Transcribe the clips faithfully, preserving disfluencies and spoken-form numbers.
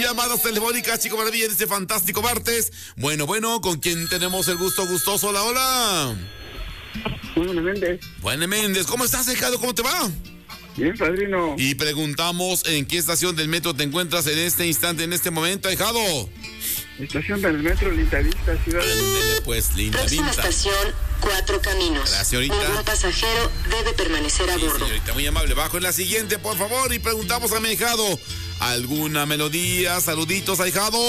llamadas telefónicas, Chico Maravilla, en este fantástico martes. Bueno, bueno, ¿con quién tenemos el gusto gustoso? Hola, hola. Juan Méndez. Juan Méndez, ¿cómo estás, Hijado? ¿Cómo te va? Bien, padrino. Y preguntamos en qué estación del metro te encuentras en este instante, en este momento, Hijado. Estación del metro Lindavista, ciudad de... Ándele, pues, Lindavista. Próxima estación, Cuatro Caminos. Gracias, señorita. Ningún pasajero debe permanecer a Sí, bordo. señorita, muy amable. Bajo en la siguiente, por favor, y preguntamos a mi Hijado. ¿Alguna melodía? Saluditos, Hijado.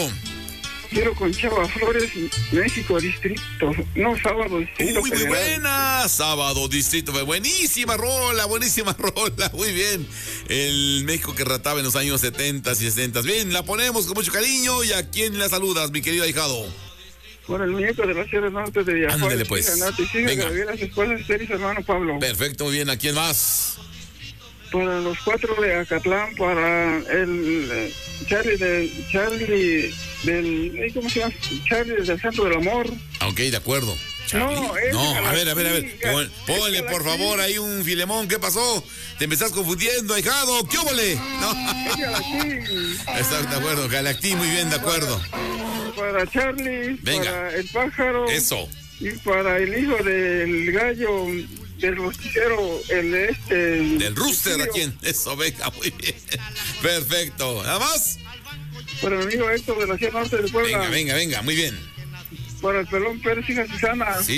Quiero con Chava Flores, México Distrito. No, Sábado Distrito Uy, muy Federal. buena. Sábado Distrito. Buenísima rola, buenísima rola. Muy bien. El México que rataba en los años setenta y sesenta. Bien, la ponemos con mucho cariño. ¿Y a quién la saludas, mi querido Hijado? Por el muñeco de la Sierra Norte de Villajuárez. Ándele, pues. Venga. Venga. Las esposas Esther y su hermano Pablo. Perfecto, muy bien. ¿A quién más? Para los cuatro de Acatlán, para el eh, Charlie de Charlie del eh, ¿cómo se llama? Charlie del Santo del Amor. Ok, de acuerdo. Charlie. No, es No, a Galaxy, ver, a ver, a ver. Pon- Ponle, por Galaxy. favor, ahí un filemón. ¿Qué pasó? Te me estás confundiendo, Hijado. ¿Qué óvole? No. Es Galaxy. Está de acuerdo, Galactí, muy bien, de acuerdo. Para Charlie, Venga. para el pájaro. Eso. Y para el hijo del gallo, del rosticero, el de este... Del rooster, ¿a quién? Eso, venga, muy bien. Perfecto. ¿Nada más? Para el amigo Héctor de la Sierra Norte de Puebla. Venga, venga, venga, muy bien. Para el pelón Pérez, hija Susana. Sí,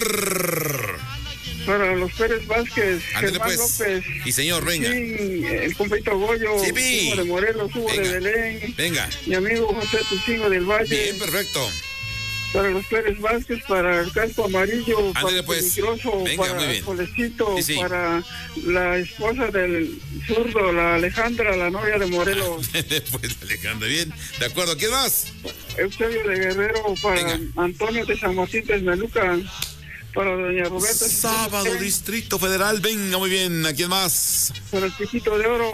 señor. Para los Pérez Vázquez, Ándale, Germán pues. López. Sí, señor, venga. Sí, el compito Goyo, Sí, pi. Hugo de Morelos, Hugo Venga. de Belén. Venga. Mi amigo José Tucingo del Valle. Bien, perfecto. Para los Pérez Vázquez, para el casco amarillo, para Ándale, el pues. peligroso, Venga, para muy bien. el Colecito, Sí, sí. para la esposa del zurdo, la Alejandra, la novia de Morelos. Pues, Alejandra, bien. De acuerdo, ¿quién más? Eusebio de Guerrero, para Venga. Antonio de San Martín Texmelucan, para doña Roberta. Sábado, Distrito Federal. Venga, muy bien. ¿A quién más? Para el Chiquito de Oro.